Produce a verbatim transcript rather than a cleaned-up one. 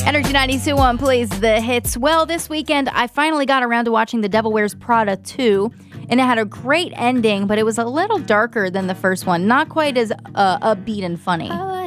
Energy ninety-two point one plays the hits. Well, this weekend, I finally got around to watching The Devil Wears Prada two, and it had a great ending, but it was a little darker than the first one. Not quite as uh, upbeat and funny.